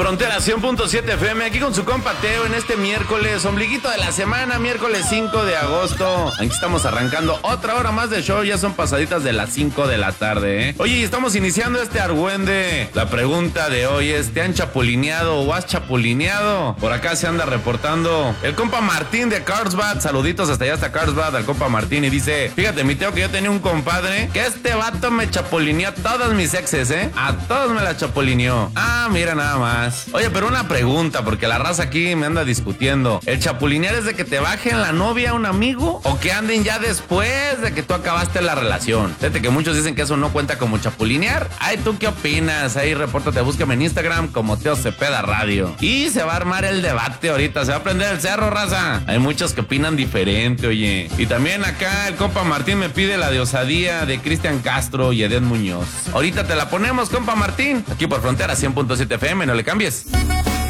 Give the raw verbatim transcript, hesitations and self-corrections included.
Frontera cien punto siete F M, aquí con su compa Teo en este miércoles, ombliguito de la semana, miércoles cinco de agosto. Aquí estamos arrancando otra hora más de show, ya son pasaditas de las cinco de la tarde, ¿eh? Oye, estamos iniciando este argüende. La pregunta de hoy es, ¿te han chapulineado o has chapulineado? Por acá se anda reportando el compa Martín de Carlsbad. Saluditos hasta allá, hasta Carlsbad, al compa Martín. Y dice, fíjate, mi Teo, que yo tenía un compadre que este vato me chapulineó a todas mis exes, ¿eh? A todos me la chapulineó. Ah, mira nada más. Oye, pero una pregunta, porque la raza aquí me anda discutiendo. ¿El chapulinear es de que te bajen la novia a un amigo o que anden ya después de que tú acabaste la relación? Fíjate que muchos dicen que eso no cuenta como chapulinear. Ay, ¿tú qué opinas? Ahí repórtate, búscame en Instagram como Teo Cepeda Radio. Y se va a armar el debate ahorita, se va a prender el cerro, raza. Hay muchos que opinan diferente, oye. Y también acá el compa Martín me pide la de Osadía de Cristian Castro y Edén Muñoz. Ahorita te la ponemos, compa Martín, aquí por Frontera cien punto siete F M, no le cambies.